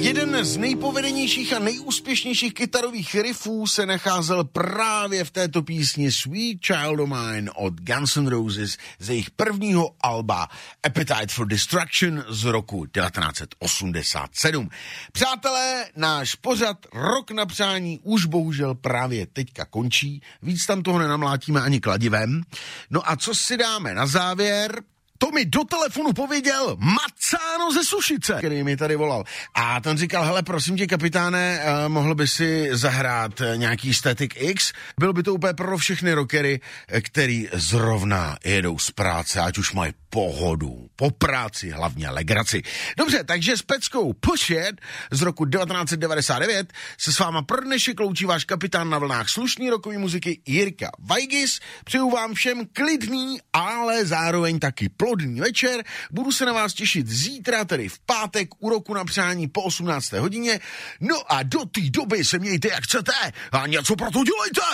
Jeden z nejpovedenějších a nejúspěšnějších kytarových riffů se nacházel právě v této písni Sweet Child O' Mine od Guns N' Roses z jejich prvního alba Appetite for Destruction z roku 1987. Přátelé, náš pořad Rok na přání už bohužel právě teďka končí, víc tam toho nenamlátíme ani kladivem. No a co si dáme na závěr? To mi do telefonu pověděl Macáno ze Sušice, který mi tady volal. A ten říkal, hele, prosím tě, kapitáne, mohl by si zahrát nějaký Static X? Bylo by to úplně pro všechny rockery, který zrovna jedou z práce, ať už mají pohodu, po práci, hlavně legraci. Dobře, takže s peckou Push It z roku 1999 se s váma pro dnešek loučí váš kapitán na vlnách slušný rokový muziky Jirka Vajgis. Přeju vám všem klidný, ale zároveň taky plodný večer. Budu se na vás těšit zítra, tedy v pátek, u Roku na přání po 18. hodině. No a do té doby se mějte jak chcete a něco pro to dělejte!